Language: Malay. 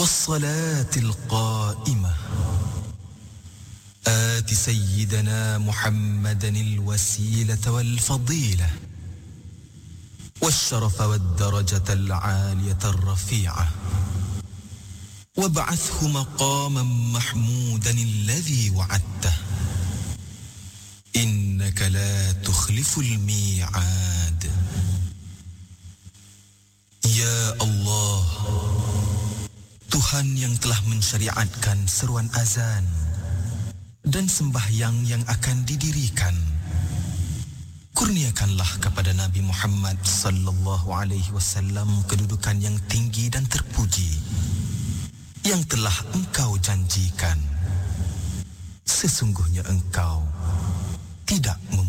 والصلاة القائمة آت سيدنا محمدا الوسيلة والفضيلة والشرف والدرجة العالية الرفيعة وابعثه مقاما محمودا الذي وعدته إنك لا تخلف الميعاد. Ya Allah, Tuhan yang telah mensyariatkan seruan azan dan sembahyang yang akan didirikan, kurniakanlah kepada Nabi Muhammad sallallahu alaihi wasallam kedudukan yang tinggi dan terpuji yang telah Engkau janjikan. Sesungguhnya Engkau tidak